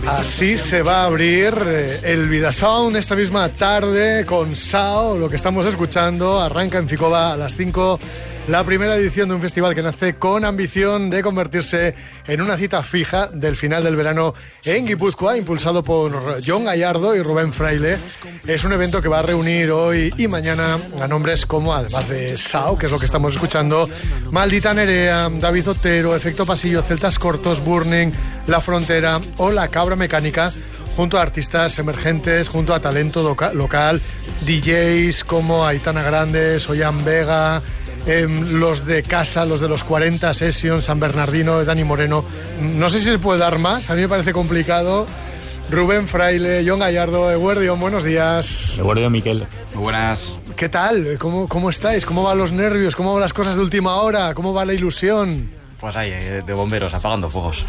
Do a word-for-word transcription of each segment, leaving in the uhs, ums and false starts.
Así se va a abrir eh, el Vidasound esta misma tarde con Sao. Lo que estamos escuchando arranca en Ficoba a las cinco. La primera edición de un festival que nace con ambición de convertirse en una cita fija del final del verano en Guipúzcoa, impulsado por Jon Gallardo y Rubén Fraile. Es un evento que va a reunir hoy y mañana a nombres como, además de Sao, que es lo que estamos escuchando, Maldita Nerea, David Otero, Efecto Pasillo, Celtas Cortos, Burning, La Frontera o La Cabra Mecánica, junto a artistas emergentes, junto a talento loca- local, D Js como Aitana Grande, Soyan Vega, Eh, los de casa, los de los cuarenta Sessions, San Bernardino, Dani Moreno. No sé si se puede dar más, a mí me parece complicado. Rubén Fraile, Jon Gallardo, Eguerdión, buenos días. Eguerdión, Miquel. Muy buenas. ¿Qué tal? ¿Cómo, ¿Cómo estáis? ¿Cómo van los nervios? ¿Cómo van las cosas de última hora? ¿Cómo va la ilusión? Pues ahí, de bomberos, apagando fuegos.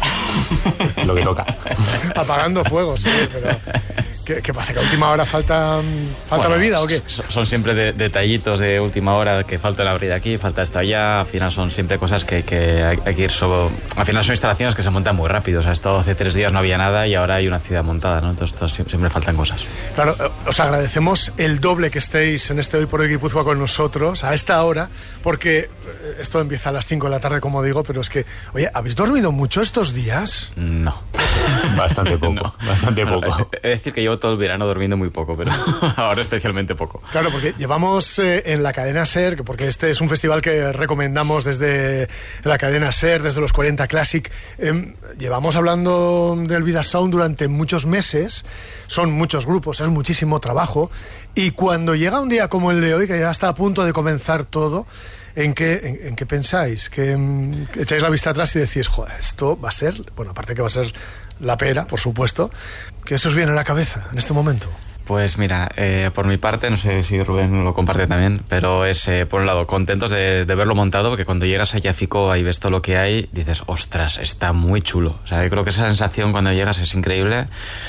Lo que toca. Apagando fuegos, sí, pero... ¿Qué, ¿Qué pasa? ¿Que a última hora falta, falta bueno, bebida o qué? Son siempre de, detallitos de última hora, que falta la abrir aquí, falta esto allá. Al final son siempre cosas que, que hay, hay que ir sobre... Al final son instalaciones que se montan muy rápido. O sea, esto hace tres días no había nada y ahora hay una ciudad montada, ¿no? Entonces esto, siempre faltan cosas. Claro, os agradecemos el doble que estéis en este Hoy por Hoy Guipúzcoa con nosotros a esta hora, porque esto empieza a las cinco de la tarde, como digo, pero es que, oye, ¿habéis dormido mucho estos días? No. Bastante poco, no. bastante no, poco. Es decir, que llevo todo el verano durmiendo muy poco, pero ahora especialmente poco. Claro, porque llevamos eh, en la cadena SER, porque este es un festival que recomendamos desde la cadena SER, desde los cuarenta Classic, eh, llevamos hablando del Vidasound durante muchos meses, son muchos grupos, es muchísimo trabajo, y cuando llega un día como el de hoy, que ya está a punto de comenzar todo, ¿En qué, en, en qué pensáis? ¿Que um, echáis la vista atrás y decís, joder, esto va a ser, bueno, aparte que va a ser la pera, por supuesto, que eso os viene a la cabeza en este momento? Pues mira, eh, por mi parte, no sé si Rubén lo comparte también, pero es, eh, por un lado, contentos de, de verlo montado, porque cuando llegas allá a Ficoba y ves todo lo que hay, dices, ostras, está muy chulo. O sea, yo creo que esa sensación cuando llegas es increíble.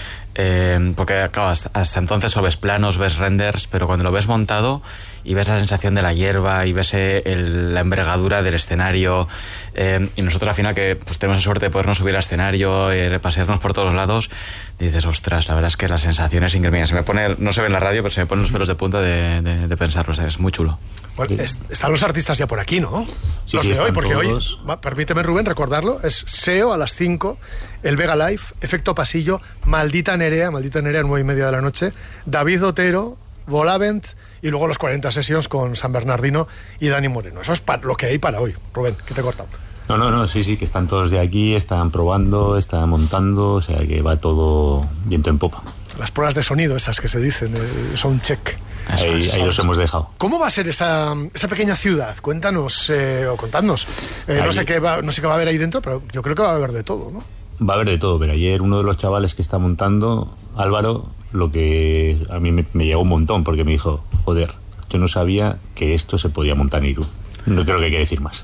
Eh, porque claro, hasta, hasta entonces lo ves planos, ves renders, pero cuando lo ves montado y ves la sensación de la hierba y ves el, la envergadura del escenario, eh, y nosotros al final que pues tenemos la suerte de podernos subir al escenario, eh, pasearnos por todos lados, dices, ostras, la verdad es que la sensación es increíble. Se me pone, no se ve en la radio, pero se me ponen los pelos de punta de, de, de pensarlo, o sea, es muy chulo. Bueno, es, están los artistas ya por aquí, ¿no? Sí, los sí, de hoy, porque todos. hoy, permíteme Rubén recordarlo, es S E O a las cinco, el Vega Live, Efecto Pasillo, Maldita Nerea, Maldita Nerea nueve y media de la noche, David Otero, Volavent y luego los cuarenta Sessions con San Bernardino y Dani Moreno. Eso es para, lo que hay para hoy. Rubén, que te he cortado. No, no, no, sí, sí, que están todos de aquí, están probando, están montando, o sea que va todo viento en popa. Las pruebas de sonido, esas que se dicen, eh, son check. Ahí, ahí los hemos dejado. ¿Cómo va a ser esa, esa pequeña ciudad? Cuéntanos, eh, o contadnos. Eh, no sé qué va, no sé qué va a haber ahí dentro, pero yo creo que va a haber de todo, ¿no? Va a haber de todo, pero ayer uno de los chavales que está montando, Álvaro, lo que a mí me, me llegó un montón, porque me dijo, joder, yo no sabía que esto se podía montar en Irún. No creo que hay que decir más.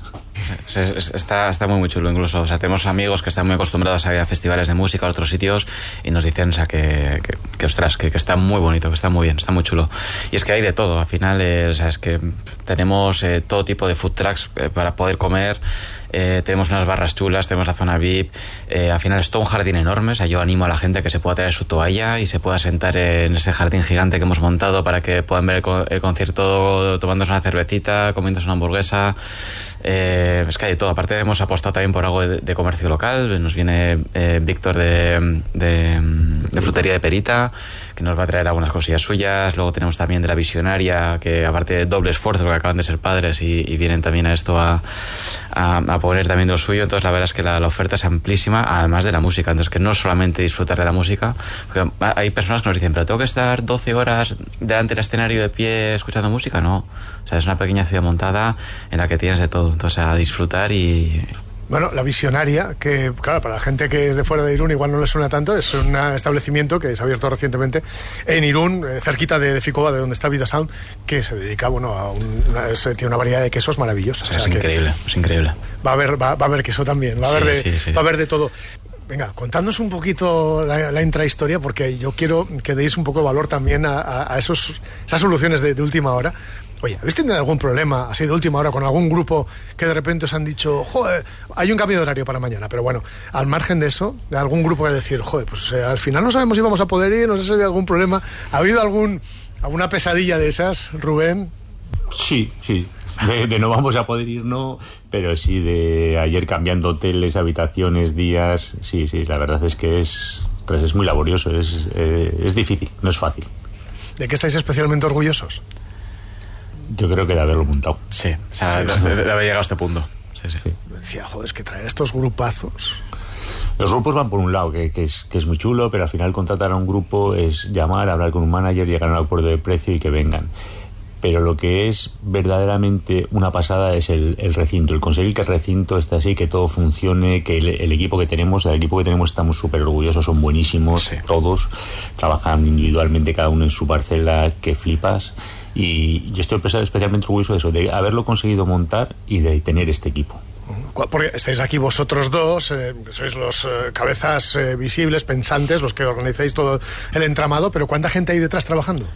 Está, está muy, muy chulo incluso. O sea, tenemos amigos que están muy acostumbrados a ir a festivales de música a otros sitios y nos dicen, o sea, que, que, que ostras, que, que está muy bonito, que está muy bien, está muy chulo. Y es que hay de todo. Al final, eh, o sea, es que tenemos eh, todo tipo de food trucks eh, para poder comer. Eh, tenemos unas barras chulas, tenemos la zona V I P. Eh, al final es todo un jardín enorme. O sea, yo animo a la gente a que se pueda traer su toalla y se pueda sentar en ese jardín gigante que hemos montado para que puedan ver el, co- el concierto tomándose una cervecita, comiéndose una hamburguesa. Eh, es que hay de todo. Aparte hemos apostado también por algo de, de comercio local. Nos viene eh, Víctor de, de, de Frutería de Perita, que nos va a traer algunas cosillas suyas. Luego tenemos también de La Visionaria, que aparte de doble esfuerzo, porque acaban de ser padres y, y vienen también a esto a, a, a poner también de lo suyo. Entonces la verdad es que la, la oferta es amplísima, además de la música. Entonces que no solamente disfrutar de la música, porque hay personas que nos dicen, pero tengo que estar doce horas delante del escenario de pie escuchando música. No, o sea, es una pequeña ciudad montada en la que tienes de todo. Entonces a disfrutar y... Bueno, La Visionaria, que claro, para la gente que es de fuera de Irún igual no le suena tanto, es un establecimiento que se ha abierto recientemente en Irún, eh, cerquita de, de Ficoba, de donde está Vidasound, que se dedica, bueno, a un, una, es, tiene una variedad de quesos maravillosas. O sea, o sea, es increíble, es increíble. Va a haber, va, va a haber queso también, va a, Sí, haber de, sí, sí. va a haber de todo. venga, contadnos un poquito la, la intrahistoria, porque yo quiero que deis un poco de valor también a, a, a esos, esas soluciones de, de última hora. Oye, ¿habéis tenido algún problema así de última hora con algún grupo que de repente os han dicho, joder, hay un cambio de horario para mañana? Pero bueno, al margen de eso, de algún grupo que decir, joder, pues eh, al final no sabemos si vamos a poder ir, no sé si hay algún problema. ¿Ha habido algún alguna pesadilla de esas, Rubén? Sí, sí. De, de no vamos a poder ir, no, pero sí de ayer cambiando hoteles, habitaciones, días. Sí, sí, la verdad es que es, pues es muy laborioso, es, eh, es difícil, no es fácil. ¿De qué estáis especialmente orgullosos? Yo creo que de haberlo montado. Sí, o sea, sí. De, de haber llegado a este punto. Sí, sí. Sí. Decía, joder, es que traer estos grupazos. Los grupos van por un lado, que, que, es, que es muy chulo, pero al final contratar a un grupo es llamar, hablar con un manager, llegar a un acuerdo de precio y que vengan. Pero lo que es verdaderamente una pasada es el, el recinto, el conseguir que el recinto esté así, que todo funcione, que el, el equipo que tenemos, el equipo que tenemos estamos súper orgullosos, son buenísimos, sí. Todos trabajan individualmente, cada uno en su parcela, que flipas. Y yo estoy especialmente orgulloso de eso, de haberlo conseguido montar y de tener este equipo. Porque estáis aquí vosotros dos, eh, sois los eh, cabezas eh, visibles, pensantes, los que organizáis todo el entramado, pero ¿cuánta gente hay detrás trabajando?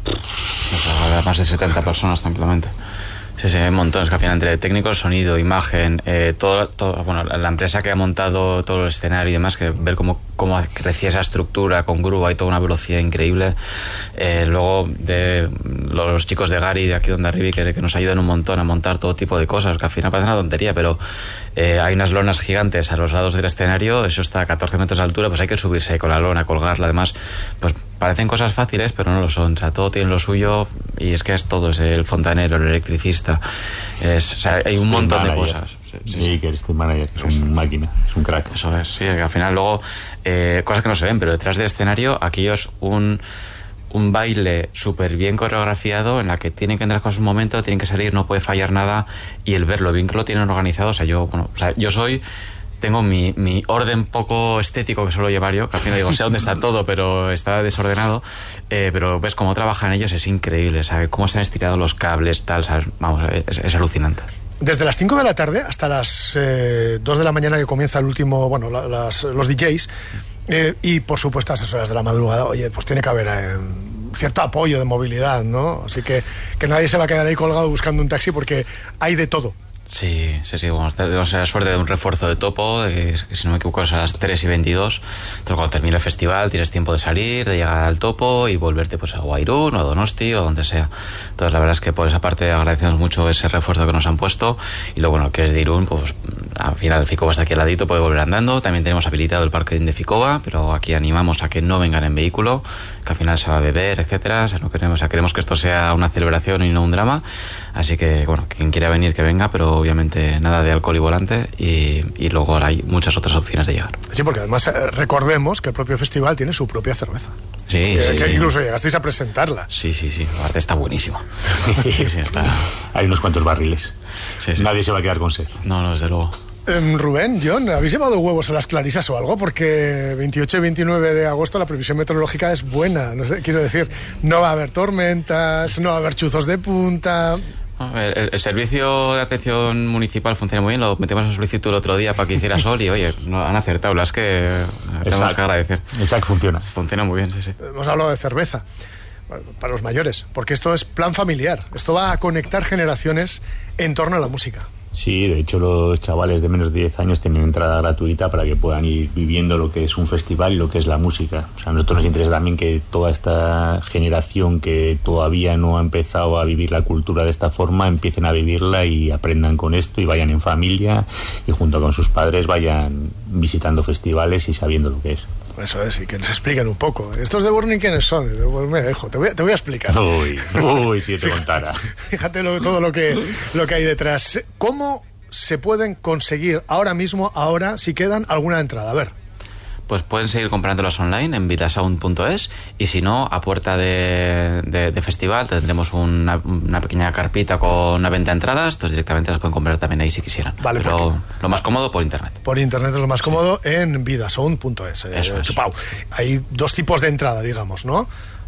Más de setenta personas tranquilamente. Sí, sí, hay montones, que al final entre técnicos, sonido, imagen, eh, todo, todo, bueno, la empresa que ha montado todo el escenario y demás, que ver cómo, cómo crecía esa estructura con grúa y toda una velocidad increíble. Eh, luego de los chicos de Gary, de aquí donde arriba, que, que nos ayudan un montón a montar todo tipo de cosas, que al final parece una tontería, pero eh, hay unas lonas gigantes a los lados del escenario, eso está a catorce metros de altura, pues hay que subirse con la lona, colgarla, además, pues parecen cosas fáciles, pero no lo son. O sea, todo tiene lo suyo y es que es todo, es el fontanero, el electricista, es, o sea, hay un este montón manager. de cosas. Sí, sí, sí. que este manager es una máquina, es un crack. Eso es, sí, que al final luego, eh, cosas que no se ven, pero detrás del escenario, aquello es un, un baile súper bien coreografiado en la que tienen que entrar con su momento, tienen que salir, no puede fallar nada, y el ver lo bien que lo tienen organizado, o sea, yo, bueno, o sea, yo soy... Tengo mi, mi orden poco estético que suelo llevar yo, que al final digo, sé dónde está todo, pero está desordenado, eh, pero ves cómo trabajan ellos, es increíble, ¿sabes? Cómo se han estirado los cables, tal, ¿sabes? Vamos, es, es alucinante. Desde las cinco de la tarde hasta las eh, dos de la mañana que comienza el último, bueno, la, las, los D Js, eh, y por supuesto a esas horas de la madrugada, oye, pues tiene que haber eh, cierto apoyo de movilidad, ¿no? Así que, que nadie se va a quedar ahí colgado buscando un taxi porque hay de todo. Sí, sí, sí, bueno, tenemos la suerte de un refuerzo de topo, de que, si no me equivoco es a las tres y veintidós, entonces cuando termine el festival tienes tiempo de salir, de llegar al topo y volverte pues a Guairún o a Donosti o donde sea. Entonces la verdad es que por esa parte agradecemos mucho ese refuerzo que nos han puesto, y luego bueno, que es de Irún, pues al final Ficoba está aquí al ladito, puede volver andando. También tenemos habilitado el parking de Ficoba, pero aquí animamos a que no vengan en vehículo, que al final se va a beber, etcétera. O sea, no queremos, o sea, queremos que esto sea una celebración y no un drama, así que bueno, quien quiera venir que venga, pero obviamente nada de alcohol y volante, y, y luego hay muchas otras opciones de llegar. Sí, porque además eh, recordemos que el propio festival tiene su propia cerveza. Sí, que, sí, que sí. Incluso llegasteis a presentarla. Sí, sí, sí, aparte está buenísimo. Sí, sí, está... Hay unos cuantos barriles. Sí, sí. Nadie se va a quedar con sed. No, no, desde luego. Eh, Rubén, John, ¿habéis llevado huevos a las clarisas o algo? Porque veintiocho y veintinueve de agosto la previsión meteorológica es buena. No sé, quiero decir, no va a haber tormentas, no va a haber chuzos de punta. El, el servicio de atención municipal funciona muy bien, lo metimos en solicitud el otro día para que hiciera sol y oye, no, han acertado, las que tenemos que agradecer. Exacto, funciona. Funciona muy bien, sí, sí. Hemos hablado de cerveza para los mayores, porque esto es plan familiar, esto va a conectar generaciones en torno a la música. Sí, de hecho los chavales de menos de diez años tienen entrada gratuita para que puedan ir viviendo lo que es un festival y lo que es la música. O sea, a nosotros nos interesa también que toda esta generación que todavía no ha empezado a vivir la cultura de esta forma, empiecen a vivirla y aprendan con esto y vayan en familia y junto con sus padres vayan visitando festivales y sabiendo lo que es. Eso es, y que nos expliquen un poco. ¿Estos de Burning quiénes son? Pues me dejo, te voy a, te voy a explicar. Uy, uy, si te contara. Fíjate lo, todo lo que, lo que hay detrás. ¿Cómo se pueden conseguir ahora mismo, ahora, si quedan alguna entrada? A ver. Pues pueden seguir comprándolas online en vidasound punto es, y si no, a puerta de, de, de festival tendremos una, una pequeña carpita con una venta de entradas, entonces directamente las pueden comprar también ahí si quisieran. Vale, pero porque... lo más cómodo por internet. Por internet es lo más cómodo en vidasound punto es. Eh, Eso es. Chupau. Hay dos tipos de entrada, digamos, ¿no?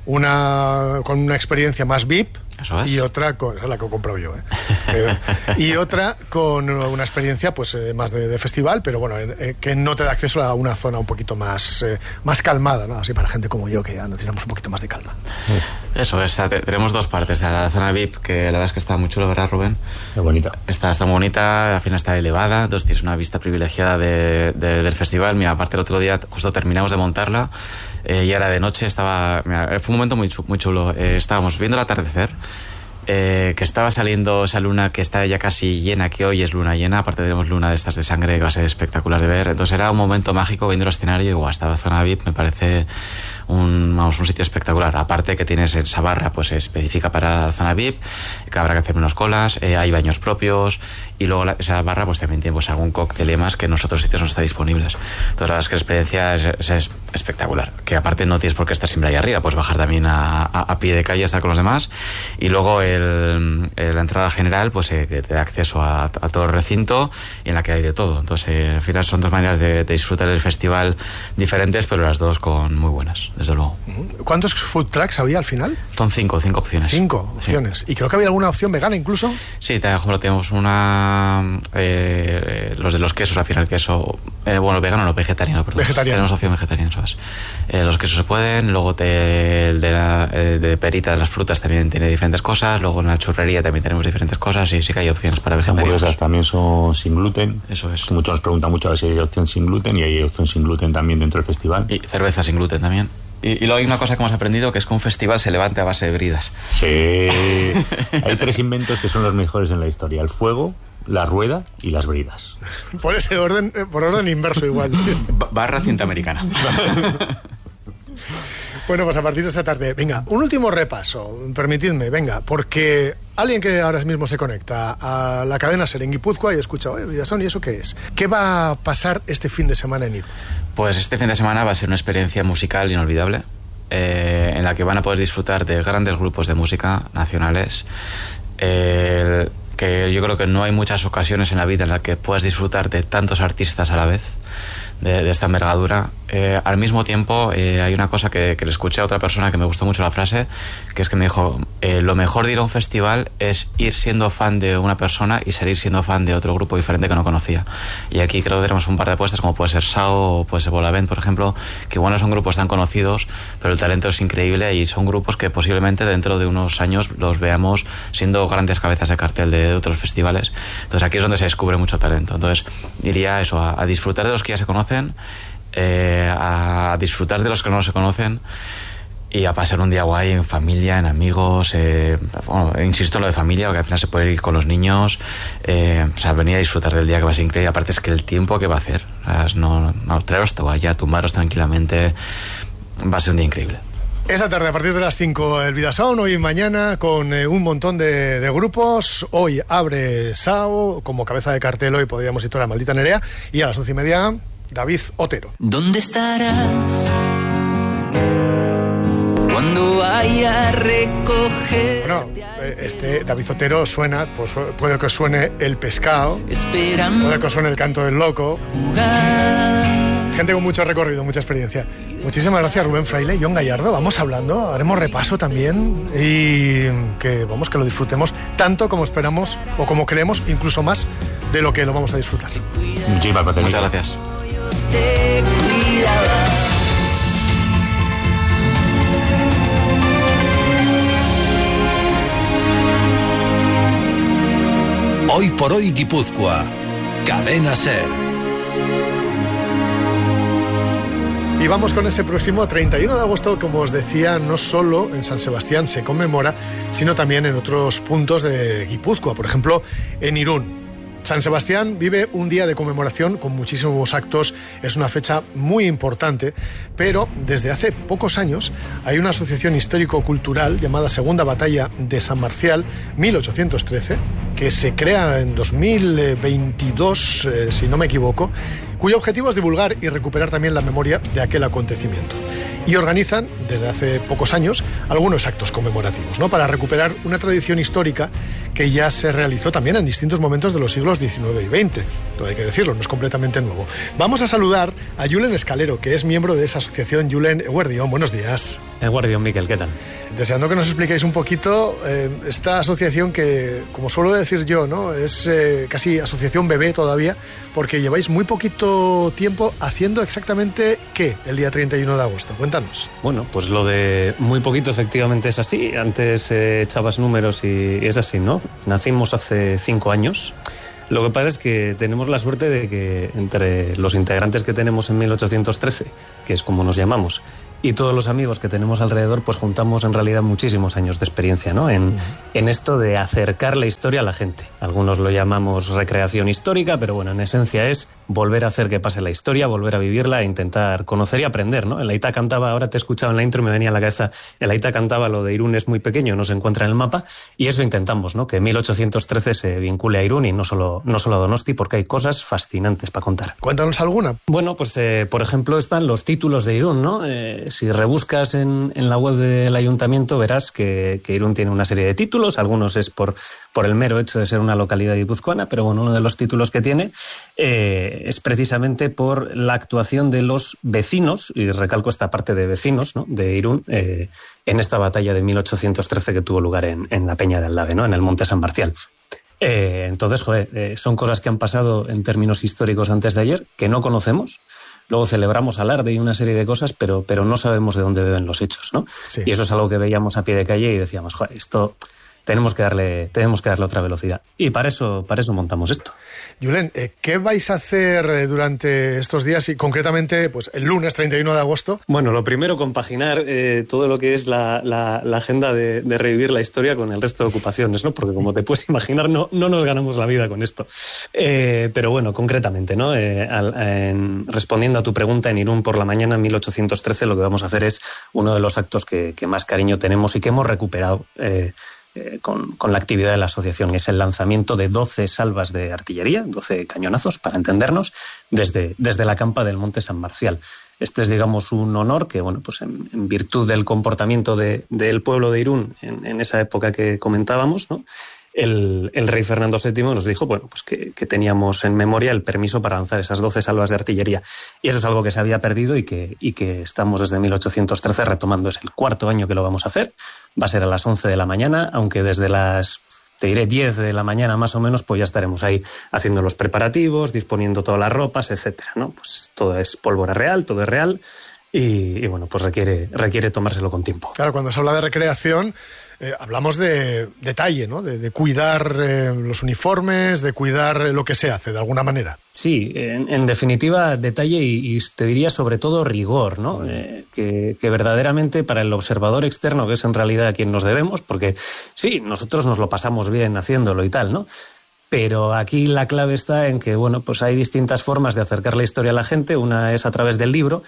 una con una experiencia más V I P. Eso es. Y otra, con, esa es la que he comprado yo, ¿eh? eh, y otra con una experiencia pues eh, más de, de festival, pero bueno, eh, que no te da acceso a una zona un poquito más, eh, más calmada, ¿no? Así para gente como yo, que ya necesitamos un poquito más de calma. Eso es, tenemos dos partes. La zona V I P, que la verdad es que está muy chulo, ¿verdad, Rubén? Qué bonita. Está, está muy bonita, al final está elevada, entonces tienes una vista privilegiada de, de, del festival. Mira, aparte el otro día justo terminamos de montarla, eh, y era de noche, estaba, mira, fue un momento muy, muy chulo. Eh, estábamos viendo el atardecer, eh, que estaba saliendo esa luna que está ya casi llena, que hoy es luna llena, aparte tenemos luna de estas de sangre que va a ser espectacular de ver. Entonces era un momento mágico viendo el escenario y guau, esta zona V I P me parece un, vamos, un sitio espectacular. Aparte que tienes esa barra pues específica para la zona V I P, que habrá que hacer menos colas, eh, hay baños propios, y luego la, esa barra pues también tiene pues algún cóctel y demás que en los otros sitios no está disponibles. Entonces la verdad es que la experiencia es, es, es espectacular, que aparte no tienes por qué estar siempre ahí arriba, puedes bajar también a, a, a pie de calle a estar con los demás. Y luego el, el, la entrada general pues eh, que te da acceso a, a todo el recinto, y en la que hay de todo. Entonces eh, al final son dos maneras de, de disfrutar del festival diferentes, pero las dos con muy buenas, desde luego. ¿Cuántos food trucks había al final? Son cinco, cinco opciones. Cinco opciones. Sí. Y creo que había alguna opción vegana incluso. Sí, por ejemplo, tenemos una... Eh, los de los quesos, al final, queso... Eh, bueno, vegano no, vegetariano, perdón. Vegetariano. Tenemos opción vegetariana, eso es. Eh, los quesos se pueden, luego te, el de, la, eh, de perita de las frutas también tiene diferentes cosas, luego en la churrería también tenemos diferentes cosas, y sí que hay opciones para Las vegetarianos. hamburguesas también son sin gluten. Eso es. Que muchos nos preguntan mucho a ver si hay opción sin gluten, y hay opción sin gluten también dentro del festival. Y cerveza sin gluten también. Y, y luego hay una cosa que hemos aprendido, que es que un festival se levante a base de bridas. Sí. Hay tres inventos que son los mejores en la historia: el fuego, la rueda y las bridas. Por ese orden, por orden inverso igual. Barra cinta americana. Bueno, pues a partir de esta tarde, venga, un último repaso, permitidme, venga, porque alguien que ahora mismo se conecta a la cadena SER en Guipúzcoa y escucha, oye, Vidasound, ¿y eso qué es? ¿Qué va a pasar este fin de semana en Irún? Pues este fin de semana va a ser una experiencia musical inolvidable, eh, en la que van a poder disfrutar de grandes grupos de música nacionales, eh, que yo creo que no hay muchas ocasiones en la vida en las que puedas disfrutar de tantos artistas a la vez, de, de esta envergadura. Eh, al mismo tiempo, eh, hay una cosa que, que le escuché a otra persona que me gustó mucho la frase, que es que me dijo, eh, lo mejor de ir a un festival es ir siendo fan de una persona y salir siendo fan de otro grupo diferente que no conocía. Y aquí creo que tenemos un par de apuestas, como puede ser Sao o puede ser Bolavent, por ejemplo, que bueno, son grupos tan conocidos, pero el talento es increíble, y son grupos que posiblemente dentro de unos años los veamos siendo grandes cabezas de cartel de otros festivales. Entonces aquí es donde se descubre mucho talento. Entonces diría eso, a, a disfrutar de los que ya se conocen, eh, a disfrutar de los que no se conocen, y a pasar un día guay en familia, en amigos, eh, bueno, insisto en lo de familia, porque al final se puede ir con los niños, eh, o sea, venir a disfrutar del día, que va a ser increíble. Aparte es que el tiempo que va a hacer, o sea, no, no traeros toalla, tumbaros tranquilamente, va a ser un día increíble. Esta tarde, a partir de las cinco, el Vidasound, hoy y mañana, con eh, un montón de, de grupos. Hoy abre Sao, como cabeza de cartel hoy podríamos situar a Maldita Nerea, y a las once y media, David Otero. ¿Dónde estarás cuando vaya a recoger? Bueno, este David Otero suena, pues puede que suene El Pescado, Esperando puede que suene El Canto del Loco. jugar. Gente con mucho recorrido, mucha experiencia. Muchísimas gracias, Rubén Fraile, Jon Gallardo. Vamos hablando, haremos repaso también, y que vamos, que lo disfrutemos tanto como esperamos, o como creemos, incluso más de lo que lo vamos a disfrutar. Muchísimas gracias. Muchas gracias. Te cuidaba. Hoy por hoy Guipúzcoa, Cadena SER. Y vamos con ese próximo treinta y uno de agosto, como os decía, no solo en San Sebastián se conmemora, sino también en otros puntos de Guipúzcoa, por ejemplo, en Irún. San Sebastián vive un día de conmemoración con muchísimos actos, es una fecha muy importante, pero desde hace pocos años hay una asociación histórico-cultural llamada Segunda Batalla de San Marcial, mil ochocientos trece, que se crea en dos mil veintidós, eh, si no me equivoco, cuyo objetivo es divulgar y recuperar también la memoria de aquel acontecimiento. y organizan desde hace pocos años algunos actos conmemorativos, ¿no?, para recuperar una tradición histórica que ya se realizó también en distintos momentos de los siglos diecinueve y veinte. Todo hay que decirlo, no es completamente nuevo. Vamos a saludar a Julen Escalero, que es miembro de esa asociación. Julen, Eguerdión, buenos días. Eguerdión, Miquel, ¿qué tal? Deseando que nos expliquéis un poquito eh, esta asociación que, como suelo decir yo, ¿no?, es eh, casi asociación bebé todavía, porque lleváis muy poquito tiempo haciendo exactamente ¿qué el día treinta y uno de agosto? Cuéntanos. Bueno, pues lo de muy poquito efectivamente es así. Antes eh, echabas números y, y es así, ¿no? Nacimos hace cinco años. Lo que pasa es que tenemos la suerte de que entre los integrantes que tenemos en mil ochocientos trece, que es como nos llamamos, y todos los amigos que tenemos alrededor, pues juntamos en realidad muchísimos años de experiencia, ¿no?, en, uh-huh. en esto de acercar la historia a la gente. Algunos lo llamamos recreación histórica, pero bueno, en esencia es volver a hacer que pase la historia, volver a vivirla e intentar conocer y aprender, ¿no? El Aita cantaba, ahora te he escuchado en la intro y me venía a la cabeza, el Aita cantaba lo de Irún es muy pequeño, no se encuentra en el mapa, y eso intentamos, ¿no?, que mil ochocientos trece se vincule a Irún y no solo, no solo a Donosti, porque hay cosas fascinantes para contar. Cuéntanos alguna. Bueno, pues eh, por ejemplo están los títulos de Irún, ¿no? Eh, si rebuscas en, en la web del ayuntamiento verás que, que Irún tiene una serie de títulos, algunos es por, por el mero hecho de ser una localidad guipuzcoana, pero bueno, uno de los títulos que tiene eh, es precisamente por la actuación de los vecinos, y recalco esta parte de vecinos, ¿no?, de Irún, eh, en esta batalla de mil ochocientos trece que tuvo lugar en, en la Peña del Aldave, ¿no?, en el Monte San Marcial. Eh, entonces, joder, eh, son cosas que han pasado en términos históricos antes de ayer, que no conocemos. Luego celebramos alarde y una serie de cosas, pero, pero no sabemos de dónde beben los hechos, ¿no? Sí. Y eso es algo que veíamos a pie de calle y decíamos, joder, esto tenemos que darle, tenemos que darle otra velocidad. Y para eso, para eso montamos esto. Julen, ¿qué vais a hacer durante estos días y concretamente pues el lunes treinta y uno de agosto? Bueno, lo primero, compaginar eh, todo lo que es la, la, la agenda de, de revivir la historia con el resto de ocupaciones, ¿no? Porque como te puedes imaginar, no, no nos ganamos la vida con esto. Eh, pero bueno, concretamente, ¿no? Eh, al, en, respondiendo a tu pregunta, en Irún por la mañana, en mil ochocientos trece, lo que vamos a hacer es uno de los actos que, que más cariño tenemos y que hemos recuperado eh, Eh, con, con la actividad de la asociación. Es el lanzamiento de doce salvas de artillería, doce cañonazos, para entendernos, desde, desde la campa del Monte San Marcial. Este es, digamos, un honor que, bueno, pues en, en virtud del comportamiento de, del pueblo de Irún en, en esa época que comentábamos, ¿no?, El, el rey Fernando séptimo nos dijo, bueno, pues que, que teníamos en memoria el permiso para lanzar esas doce salvas de artillería. Y eso es algo que se había perdido y que, y que estamos desde mil ochocientos trece retomando. Es el cuarto año que lo vamos a hacer. Va a ser a las once de la mañana, aunque desde las, te diré, diez de la mañana más o menos, pues ya estaremos ahí haciendo los preparativos, disponiendo todas las ropas, etcétera, ¿no? Pues todo es pólvora real, todo es real. Y, y bueno, pues requiere, requiere tomárselo con tiempo. Claro, cuando se habla de recreación, eh, hablamos de detalle, ¿no? De, de cuidar eh, los uniformes, de cuidar lo que se hace, de alguna manera. Sí, en, en definitiva, detalle y, y te diría sobre todo rigor, ¿no? Eh, que, que verdaderamente para el observador externo, que es en realidad a quien nos debemos, porque sí, nosotros nos lo pasamos bien haciéndolo y tal, ¿no? Pero aquí la clave está en que, bueno, pues hay distintas formas de acercar la historia a la gente. Una es a través del libro.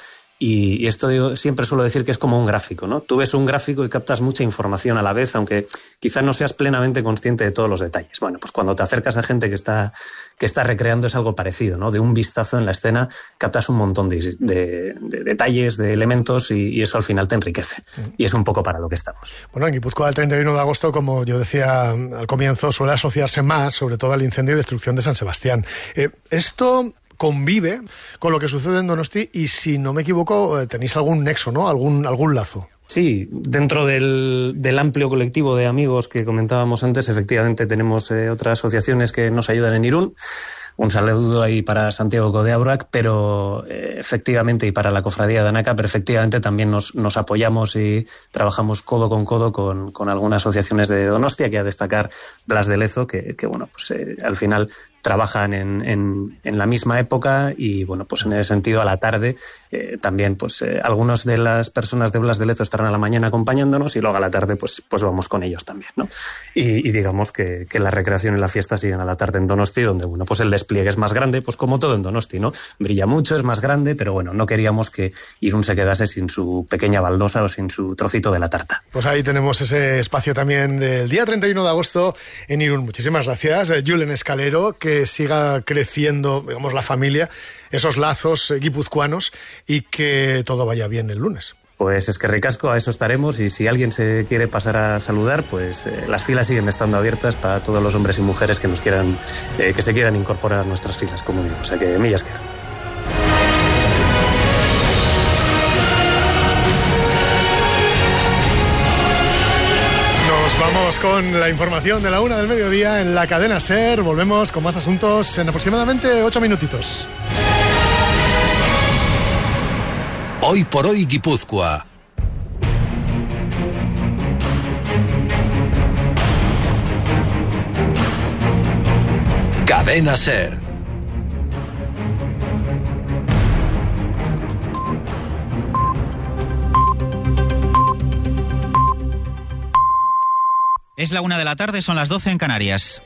Y esto digo, siempre suelo decir que es como un gráfico, ¿no? Tú ves un gráfico y captas mucha información a la vez, aunque quizás no seas plenamente consciente de todos los detalles. Bueno, pues cuando te acercas a gente que está, que está recreando es algo parecido, ¿no? De un vistazo en la escena captas un montón de, de, de detalles, de elementos y, y eso al final te enriquece. Y es un poco para lo que estamos. Bueno, en Guipúzcoa el treinta y uno de agosto, como yo decía al comienzo, suele asociarse más, sobre todo al incendio y destrucción de San Sebastián. Eh, esto convive con lo que sucede en Donosti y, si no me equivoco, tenéis algún nexo, ¿no? Algún, algún lazo. Sí, dentro del, del amplio colectivo de amigos que comentábamos antes, efectivamente tenemos eh, otras asociaciones que nos ayudan en Irún. Un saludo ahí para Santiago Codeabroac, pero eh, efectivamente, y para la cofradía de Anaca, pero efectivamente también nos, nos apoyamos y trabajamos codo con codo con, con algunas asociaciones de Donostia, que a destacar Blas de Lezo, que, que bueno, pues eh, al final trabajan en, en, en la misma época y, bueno, pues en ese sentido a la tarde eh, también, pues eh, algunas de las personas de Blas de Lezo estarán a la mañana acompañándonos y luego a la tarde pues, pues vamos con ellos también, ¿no? Y, y digamos que, que la recreación y la fiesta siguen a la tarde en Donosti, donde, bueno, pues el despliegue es más grande, pues como todo en Donosti, ¿no? Brilla mucho, es más grande, pero bueno, no queríamos que Irún se quedase sin su pequeña baldosa o sin su trocito de la tarta. Pues ahí tenemos ese espacio también del día treinta y uno de agosto en Irún. Muchísimas gracias, Julen Escalero, que siga creciendo, digamos, la familia, esos lazos guipuzcoanos y que todo vaya bien el lunes. Pues es que ricasco, a eso estaremos, y si alguien se quiere pasar a saludar, pues eh, las filas siguen estando abiertas para todos los hombres y mujeres que nos quieran, eh, que se quieran incorporar a nuestras filas, como digo. O sea que millas quedan. Nos vamos con la información de la una del mediodía en la cadena SER. Volvemos con más asuntos en aproximadamente ocho minutitos. Hoy por hoy Guipúzcoa. Cadena SER. Es la una de la tarde, son las doce en Canarias.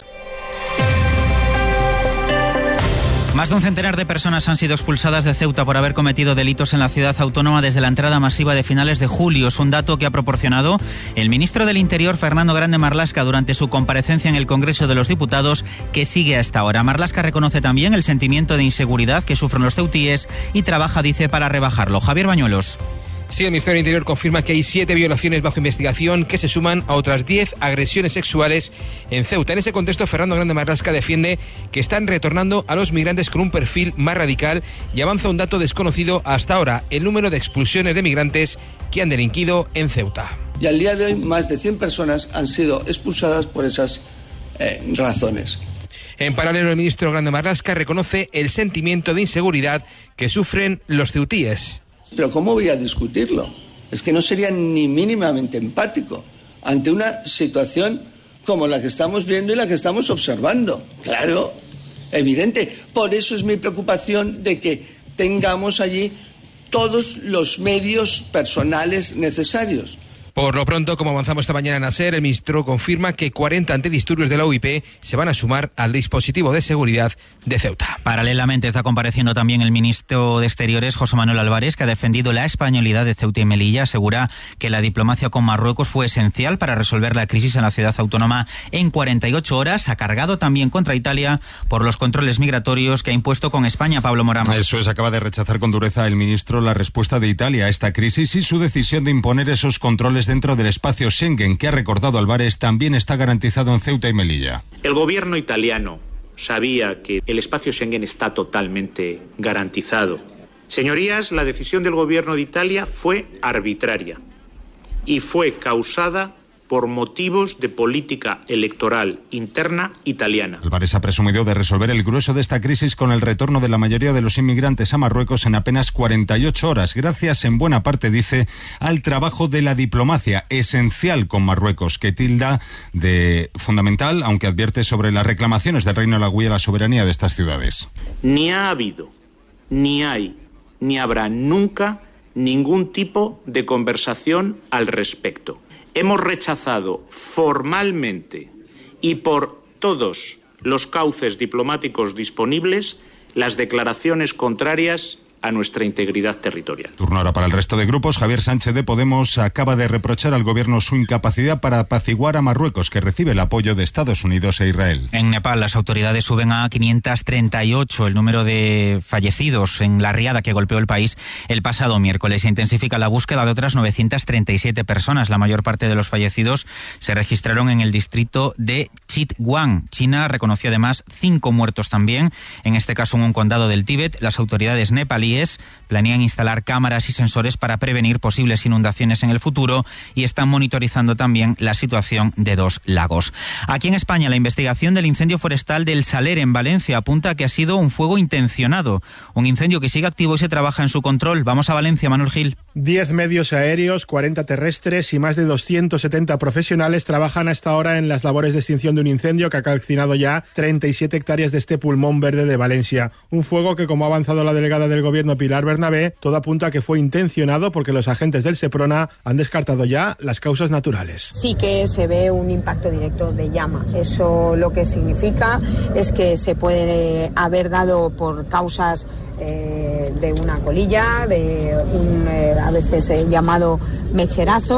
Más de un centenar de personas han sido expulsadas de Ceuta por haber cometido delitos en la ciudad autónoma desde la entrada masiva de finales de julio. Es un dato que ha proporcionado el ministro del Interior, Fernando Grande Marlaska, durante su comparecencia en el Congreso de los Diputados, que sigue hasta ahora. Marlaska reconoce también el sentimiento de inseguridad que sufren los ceutíes y trabaja, dice, para rebajarlo. Javier Bañuelos. Sí, el Ministerio del Interior confirma que hay siete violaciones bajo investigación que se suman a otras diez agresiones sexuales en Ceuta. En ese contexto, Fernando Grande Marlaska defiende que están retornando a los migrantes con un perfil más radical y avanza un dato desconocido hasta ahora: el número de expulsiones de migrantes que han delinquido en Ceuta. Y al día de hoy, más de cien personas han sido expulsadas por esas eh, razones. En paralelo, el ministro Grande Marlaska reconoce el sentimiento de inseguridad que sufren los ceutíes. Pero ¿cómo voy a discutirlo? Es que no sería ni mínimamente empático ante una situación como la que estamos viendo y la que estamos observando. Claro, evidente. Por eso es mi preocupación de que tengamos allí todos los medios personales necesarios. Por lo pronto, como avanzamos esta mañana en ASER, el ministro confirma que cuarenta antidisturbios de la U I P se van a sumar al dispositivo de seguridad de Ceuta. Paralelamente está compareciendo también el ministro de Exteriores, José Manuel Álvarez, que ha defendido la españolidad de Ceuta y Melilla. Asegura que la diplomacia con Marruecos fue esencial para resolver la crisis en la ciudad autónoma en cuarenta y ocho horas. Ha cargado también contra Italia por los controles migratorios que ha impuesto con España. Pablo Morán. Eso es, acaba de rechazar con dureza el ministro la respuesta de Italia a esta crisis y su decisión de imponer esos controles dentro del espacio Schengen, que ha recordado Álvarez también está garantizado en Ceuta y Melilla. El gobierno italiano sabía que el espacio Schengen está totalmente garantizado. Señorías, la decisión del gobierno de Italia fue arbitraria y fue causada por motivos de política electoral interna italiana. Álvarez ha presumido de resolver el grueso de esta crisis con el retorno de la mayoría de los inmigrantes a Marruecos en apenas cuarenta y ocho horas, gracias en buena parte, dice, al trabajo de la diplomacia, esencial con Marruecos, que tilda de fundamental, aunque advierte sobre las reclamaciones del Reino de la Guía a la soberanía de estas ciudades. Ni ha habido, ni hay, ni habrá nunca ningún tipo de conversación al respecto. Hemos rechazado formalmente y por todos los cauces diplomáticos disponibles las declaraciones contrarias a nuestra integridad territorial. Turno ahora para el resto de grupos. Javier Sánchez de Podemos acaba de reprochar al gobierno su incapacidad para apaciguar a Marruecos, que recibe el apoyo de Estados Unidos e Israel. En Nepal, las autoridades suben a quinientos treinta y ocho el número de fallecidos en la riada que golpeó el país el pasado miércoles. Se intensifica la búsqueda de otras novecientas treinta y siete personas. La mayor parte de los fallecidos se registraron en el distrito de Chitwan. China reconoció además cinco muertos también, en este caso en un condado del Tíbet. Las autoridades nepalíes planean instalar cámaras y sensores para prevenir posibles inundaciones en el futuro y están monitorizando también la situación de dos lagos. Aquí en España, la investigación del incendio forestal del Saler en Valencia apunta a que ha sido un fuego intencionado, un incendio que sigue activo y se trabaja en su control. Vamos a Valencia, Manuel Gil. Diez medios aéreos, cuarenta terrestres y más de doscientos setenta profesionales trabajan hasta ahora en las labores de extinción de un incendio que ha calcinado ya treinta y siete hectáreas de este pulmón verde de Valencia. Un fuego que, como ha avanzado la delegada del Gobierno Pilar Bernabé, todo apunta a que fue intencionado porque los agentes del Seprona han descartado ya las causas naturales. Sí que se ve un impacto directo de llama. Eso lo que significa es que se puede haber dado por causas eh, de una colilla, de un eh, a veces eh, llamado mecherazo,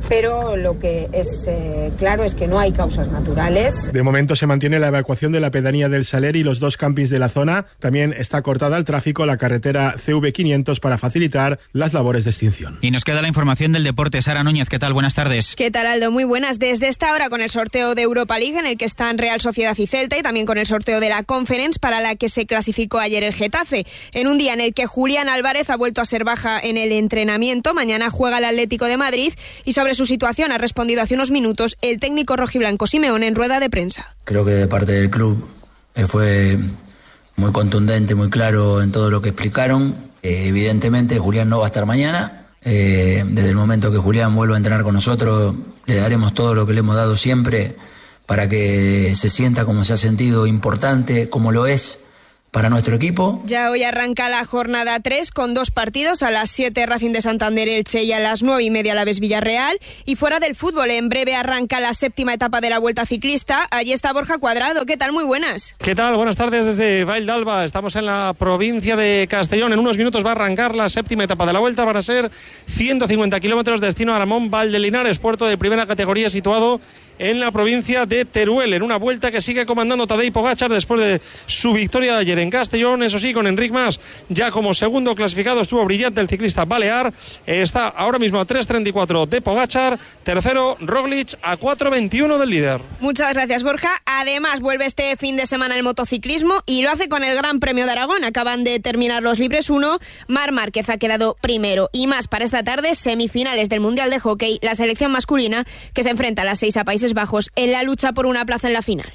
pero lo que es eh, claro es que no hay causas naturales. De momento se mantiene la evacuación de la pedanía del Saler y los dos campings de la zona. También está cortada al tráfico la carretera C V quinientos para facilitar las labores de extinción. Y nos queda la información del deporte. Sara Núñez, ¿qué tal? Buenas tardes. ¿Qué tal, Aldo? Muy buenas. Desde esta hora con el sorteo de Europa League, en el que están Real Sociedad y Celta, y también con el sorteo de la Conference, para la que se clasificó ayer el Getafe. En un día en el que Julián Álvarez ha vuelto a ser baja en el entrenamiento. Mañana juega el Atlético de Madrid, y sobre su situación ha respondido hace unos minutos el técnico rojiblanco Simeone en rueda de prensa. Creo que de parte del club eh, fue muy contundente, muy claro en todo lo que explicaron. Eh, evidentemente Julián no va a estar mañana. Eh, desde el momento que Julián vuelva a entrenar con nosotros, le daremos todo lo que le hemos dado siempre para que se sienta como se ha sentido, importante, como lo es para nuestro equipo. Ya hoy arranca la jornada tres con dos partidos, a las siete Racing de Santander Elche y a las nueve y media Alavés Villarreal. Y fuera del fútbol, en breve arranca la séptima etapa de la Vuelta Ciclista. Allí está Borja Cuadrado. ¿Qué tal? Muy buenas. ¿Qué tal? Buenas tardes desde Vall d'Alba. Estamos en la provincia de Castellón. En unos minutos va a arrancar la séptima etapa de la Vuelta. Van a ser ciento cincuenta kilómetros, destino a Aramón, Valdelinares, puerto de primera categoría situado en la provincia de Teruel, en una vuelta que sigue comandando Tadej Pogačar después de su victoria de ayer en Castellón. Eso sí, con Enric Mas ya como segundo clasificado. Estuvo brillante el ciclista balear. Está ahora mismo a tres treinta y cuatro de Pogačar. Tercero Roglic, a cuatro veintiuno del líder. Muchas gracias, Borja. Además vuelve este fin de semana el motociclismo y lo hace con el Gran Premio de Aragón. Acaban de terminar los libres uno. Marc Márquez ha quedado primero. Y más para esta tarde, semifinales del Mundial de Hockey, la selección masculina que se enfrenta a las seis a Países Bajos en la lucha por una plaza en la final.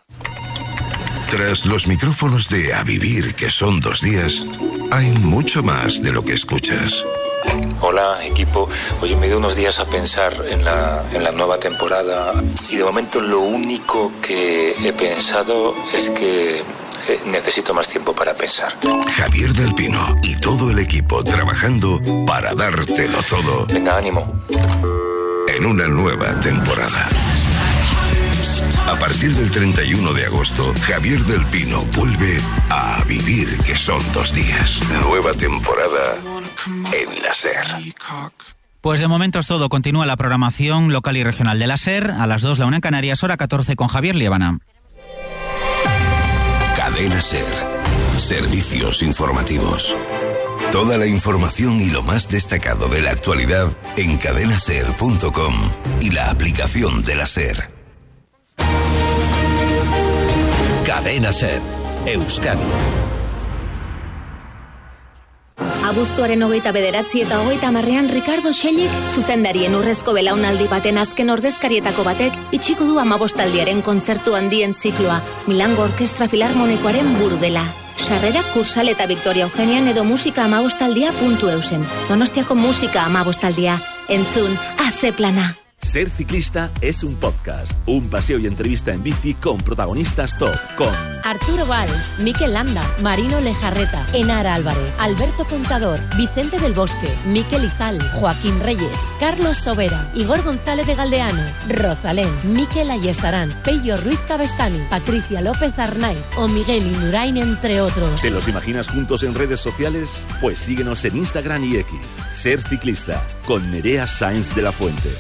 Tras los micrófonos de A Vivir, que son dos días, hay mucho más de lo que escuchas. Hola, equipo. Oye, me dio unos días a pensar en la, en la nueva temporada y de momento lo único que he pensado es que eh, necesito más tiempo para pensar. Javier del Pino y todo el equipo trabajando para dártelo todo. Venga, ánimo. En una nueva temporada. A partir del treinta y uno de agosto, Javier del Pino vuelve a A Vivir, que son dos días. Nueva temporada en la SER. Pues de momento es todo. Continúa la programación local y regional de la SER. A las dos, la una en Canarias, hora catorce, con Javier Liébana. Cadena SER. Servicios informativos. Toda la información y lo más destacado de la actualidad en cadena ser punto com y la aplicación de la SER. Cadena SER, Euskadi. Abuztuaren hogeita bederatzi eta hogeita hamarrean Ricardo Xellik, zuzendarien urrezko belaunaldi baten azken ordezkarietako batek, itxiko du amabostaldiaren kontzertu handien zikloa, Milango Orkestra Filarmonikoaren buru dela. Sarrerak Kursal eta Victoria Eugenian edo musika amabostaldia puntu eusen. Donostiako musika amabostaldia. Entzun, hace plana. Ser ciclista es un podcast, un paseo y entrevista en bici con protagonistas top, con Arturo Valls, Mikel Landa, Marino Lejarreta, Enara Álvarez, Alberto Contador, Vicente del Bosque, Mikel Izal, Joaquín Reyes, Carlos Sobera, Igor González de Galdeano, Rosalén, Mikel Ayestarán, Pello Ruiz Cabestani, Patricia López Arnaiz o Miguel Indurain, entre otros. ¿Te los imaginas juntos en redes sociales? Pues síguenos en Instagram y X. Ser ciclista, con Nerea Sáenz de la Fuente.